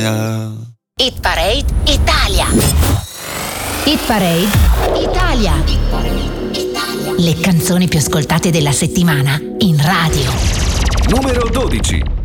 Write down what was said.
Hit Parade Italia. Hit Parade Italia. Le canzoni più ascoltate della settimana in radio. Numero 12.